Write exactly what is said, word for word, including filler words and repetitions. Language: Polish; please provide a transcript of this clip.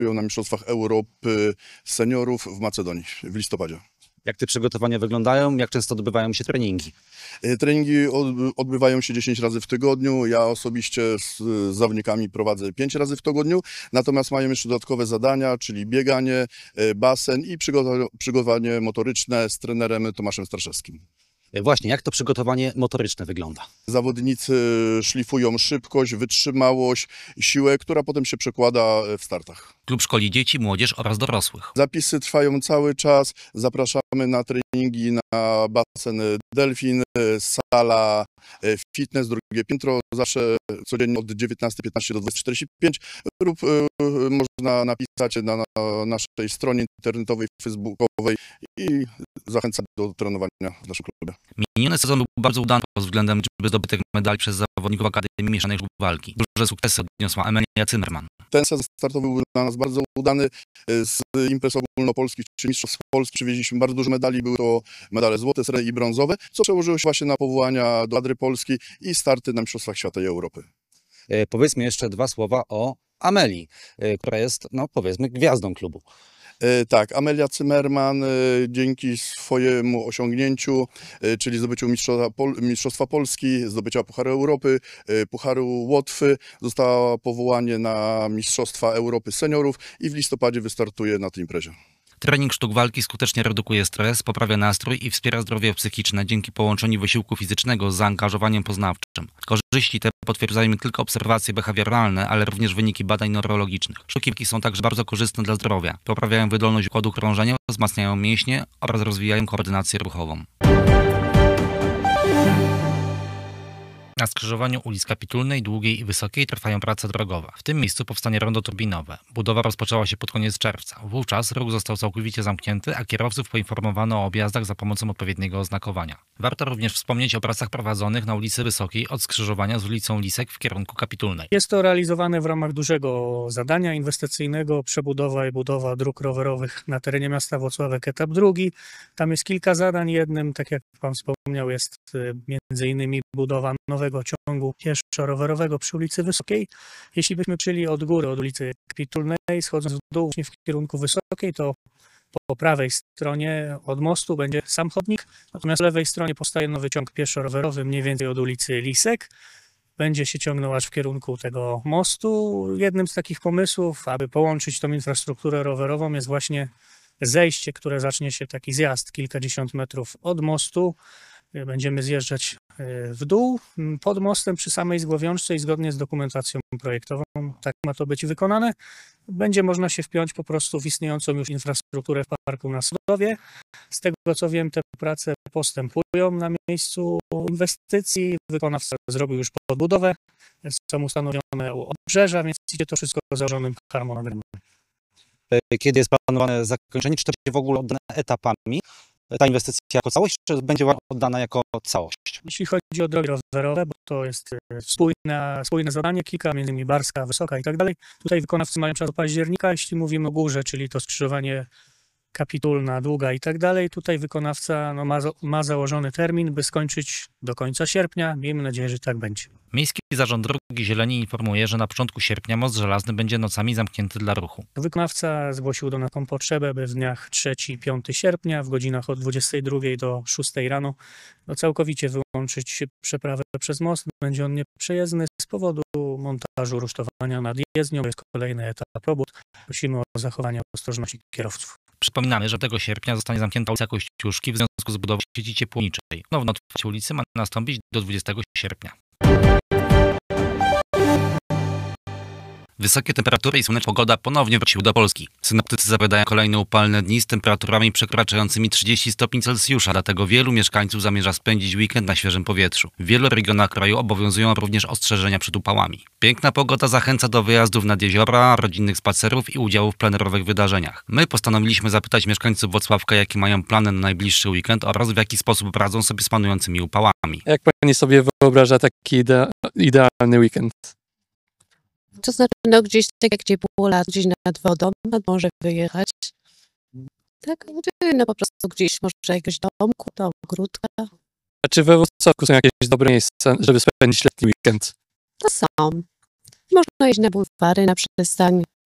wystartują na Mistrzostwach Europy Seniorów w Macedonii w listopadzie. Jak te przygotowania wyglądają? Jak często odbywają się treningi? Treningi odbywają się dziesięć razy w tygodniu. Ja osobiście z zawodnikami prowadzę pięć razy w tygodniu. Natomiast mają jeszcze dodatkowe zadania, czyli bieganie, basen i przygotowanie motoryczne z trenerem Tomaszem Starszewskim. Właśnie, jak to przygotowanie motoryczne wygląda? Zawodnicy szlifują szybkość, wytrzymałość, siłę, która potem się przekłada w startach. Klub szkoli dzieci, młodzież oraz dorosłych. Zapisy trwają cały czas. Zapraszamy na treningi na basen Delfin, sala fitness, drugie piętro, zawsze codziennie od dziewiętnastej piętnaście do dwudziestej czterdzieści pięć lub y, można napisać na, na naszej stronie internetowej, facebookowej i zachęcam do trenowania w naszym klubie. Miniony sezon był bardzo udany pod względem liczby zdobytych medali przez zawodników Akademii Mieszanych Sztuk Walki. Duże sukcesy odniosła Emilia Zimmerman. Ten sezon startowy był dla nas bardzo udany. Z imprez ogólnopolskich czy mistrzostw Polski przywieźliśmy bardzo dużo medali. Były to medale złote, srebrne i brązowe, co przełożyło się właśnie na powołania do kadry Polski i starty na Mistrzostwach Świata i Europy. E, powiedzmy jeszcze dwa słowa o Amelii, e, która jest, no powiedzmy, gwiazdą klubu. Tak, Amelia Zimmerman dzięki swojemu osiągnięciu, czyli zdobyciu Mistrzostwa Polski, zdobycia Pucharu Europy, Pucharu Łotwy, została powołanie na Mistrzostwa Europy Seniorów i w listopadzie wystartuje na tej imprezie. Trening sztuk walki skutecznie redukuje stres, poprawia nastrój i wspiera zdrowie psychiczne dzięki połączeniu wysiłku fizycznego z zaangażowaniem poznawczym. Korzyści te potwierdzają nie tylko obserwacje behawioralne, ale również wyniki badań neurologicznych. Sztuki walki są także bardzo korzystne dla zdrowia. Poprawiają wydolność układu krążenia, wzmacniają mięśnie oraz rozwijają koordynację ruchową. Na skrzyżowaniu ulic Kapitulnej, Długiej i Wysokiej trwają prace drogowe. W tym miejscu powstanie rondo turbinowe. Budowa rozpoczęła się pod koniec czerwca. Wówczas ruch został całkowicie zamknięty, a kierowców poinformowano o objazdach za pomocą odpowiedniego oznakowania. Warto również wspomnieć o pracach prowadzonych na ulicy Wysokiej od skrzyżowania z ulicą Lisek w kierunku Kapitulnej. Jest to realizowane w ramach dużego zadania inwestycyjnego, przebudowa i budowa dróg rowerowych na terenie miasta Włocławek, etap drugi. Tam jest kilka zadań. Jednym, tak jak Pan wspomniał, jest między innymi budowa nowego ciągu pieszo-rowerowego przy ulicy Wysokiej. Jeśli byśmy przyjęli od góry, od ulicy Kapitulnej, schodząc w dół w kierunku Wysokiej, to po prawej stronie od mostu będzie sam chodnik, natomiast po lewej stronie powstaje nowy ciąg pieszo-rowerowy mniej więcej od ulicy Lisek. Będzie się ciągnął aż w kierunku tego mostu. Jednym z takich pomysłów, aby połączyć tą infrastrukturę rowerową, jest właśnie zejście, które zacznie się taki zjazd kilkadziesiąt metrów od mostu. Będziemy zjeżdżać w dół, pod mostem przy samej Zgłowiączce i zgodnie z dokumentacją projektową, tak ma to być wykonane. Będzie można się wpiąć po prostu w istniejącą już infrastrukturę w parku na Sodowie. Z tego co wiem, te prace postępują na miejscu inwestycji. Wykonawca zrobił już podbudowę, są ustanowione obrzeża, więc idzie to wszystko założonym harmonogramem. Kiedy jest planowane zakończenie, czy to będzie w ogóle oddane etapami? Ta inwestycja jako całość, czy będzie oddana jako całość? Jeśli chodzi o drogi rowerowe, bo to jest spójne, spójne zadanie, kilka, między innymi Barska, Wysoka i tak dalej. Tutaj wykonawcy mają czas do października, jeśli mówimy o górze, czyli to skrzyżowanie Kapitulna, Długa i tak dalej. Tutaj wykonawca no, ma, ma założony termin, by skończyć do końca sierpnia. Miejmy nadzieję, że tak będzie. Miejski Zarząd Drogi Zieleni informuje, że na początku sierpnia most żelazny będzie nocami zamknięty dla ruchu. Wykonawca zgłosił do nas tą potrzebę, by w dniach trzeciego i piątego sierpnia w godzinach od dwudziestej drugiej do szóstej rano no, całkowicie wyłączyć przeprawę przez most. Będzie on nieprzejezdny z powodu montażu rusztowania nad jezdnią. To jest kolejny etap robót. Prosimy o zachowanie ostrożności kierowców. Przypominamy, że tego sierpnia zostanie zamknięta ulica Kościuszki w związku z budową sieci ciepłowniczej. Ponowne otwarcie ulicy ma nastąpić do dwudziestego sierpnia. Wysokie temperatury i słoneczna pogoda ponownie wróciły do Polski. Synoptycy zapowiadają kolejne upalne dni z temperaturami przekraczającymi trzydzieści stopni Celsjusza, dlatego wielu mieszkańców zamierza spędzić weekend na świeżym powietrzu. W wielu regionach kraju obowiązują również ostrzeżenia przed upałami. Piękna pogoda zachęca do wyjazdów nad jeziora, rodzinnych spacerów i udziału w plenerowych wydarzeniach. My postanowiliśmy zapytać mieszkańców Włocławka, jakie mają plany na najbliższy weekend oraz w jaki sposób radzą sobie z panującymi upałami. Jak pani sobie wyobraża taki idea, idealny weekend? To znaczy, no gdzieś tak jak ciepło lat, gdzieś nad wodą, nad morze wyjechać. Tak, no po prostu gdzieś może jakiegoś domku, do ogródka. A czy we Włocławku są jakieś dobre miejsca, żeby spędzić letni weekend? To są. Można iść na bulwary, na przystań,